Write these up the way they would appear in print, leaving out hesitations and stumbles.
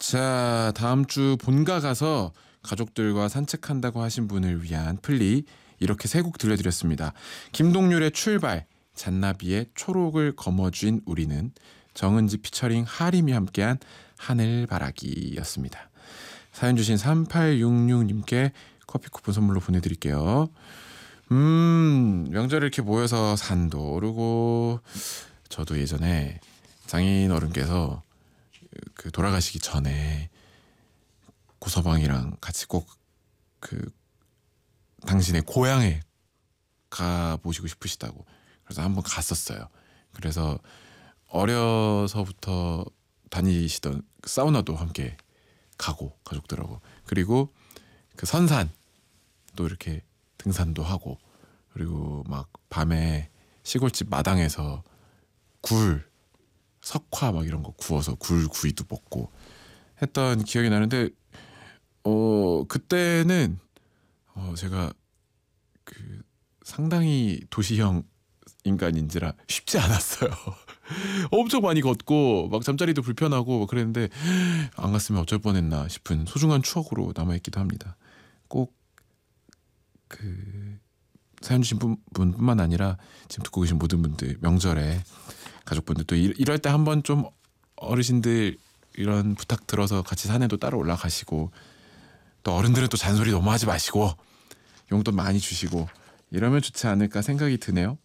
자, 다음 주 본가 가서 가족들과 산책한다고 하신 분을 위한 플리 이렇게 세 곡 들려드렸습니다. 김동률의 출발, 잔나비의 초록을 거머쥔 우리는, 정은지 피처링 하림이 함께한 하늘바라기였습니다. 사연 주신 3866님께 커피 쿠폰 선물로 보내드릴게요. 명절에 이렇게 모여서 산도 오르고, 저도 예전에 장인 어른께서 그 돌아가시기 전에 고서방이랑 같이 꼭 그 당신의 고향에 가 보시고 싶으시다고, 그래서 한번 갔었어요. 그래서 어려서부터 다니시던 사우나도 함께 가고 가족들하고, 그리고 그 선산 또 이렇게 등산도 하고, 그리고 막 밤에 시골집 마당에서 굴, 석화 막 이런 거 구워서 굴 구이도 먹고 했던 기억이 나는데, 그때는 제가 그 상당히 도시형 인간인지라 쉽지 않았어요. 엄청 많이 걷고 막 잠자리도 불편하고 막 그랬는데, 안 갔으면 어쩔 뻔했나 싶은 소중한 추억으로 남아있기도 합니다. 꼭 그 사연 주신 분뿐만 아니라 지금 듣고 계신 모든 분들, 명절에 가족분들 또 이럴 때 한번 좀 어르신들 이런 부탁 들어서 같이 산에도 따로 올라가시고, 또 어른들은 또 잔소리 너무 하지 마시고 용돈 많이 주시고 이러면 좋지 않을까 생각이 드네요.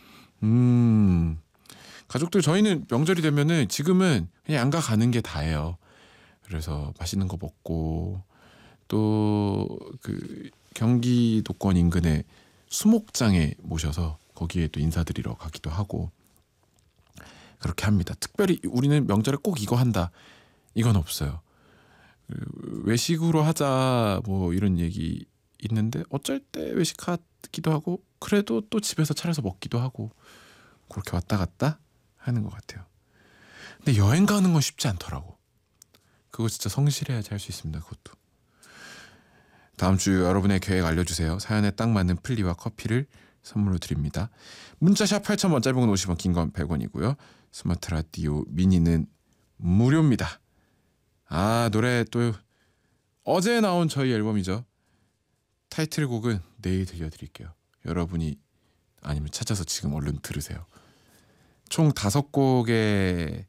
가족들, 저희는 명절이 되면은 지금은 그냥 양가 가는 게 다예요. 그래서 맛있는 거 먹고, 또 그 경기도권 인근에 수목장에 모셔서 거기에 또 인사드리러 가기도 하고 그렇게 합니다. 특별히 우리는 명절에 꼭 이거 한다, 이건 없어요. 외식으로 하자 뭐 이런 얘기 있는데, 어쩔 때 외식하기도 하고, 그래도 또 집에서 차려서 먹기도 하고, 그렇게 왔다 갔다 하는 것 같아요. 근데 여행 가는 건 쉽지 않더라고. 그거 진짜 성실해야지 할 수 있습니다. 그것도. 다음 주 여러분의 계획 알려주세요. 사연에 딱 맞는 플리와 커피를 선물로 드립니다. 문자샵 8000번, 짧은 건 50원, 긴 건 100원이고요. 스마트 라디오 미니는 무료입니다. 노래 또 어제 나온 저희 앨범이죠. 타이틀곡은 내일 들려드릴게요. 여러분이 아니면 찾아서 지금 얼른 들으세요. 총 5곡의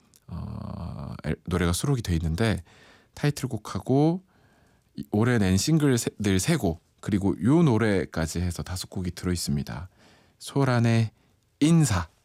노래가 수록이 돼 있는데, 타이틀곡하고 올해 낸 싱글들 3곡, 그리고 요 노래까지 해서 5곡이 들어있습니다. 소란의 인사,